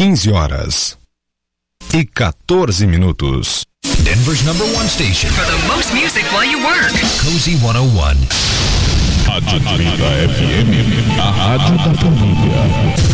15h14. Denver's #1 station for the most music while you work. Cozy 101. Rádio Atlanta FM, a rádio da família.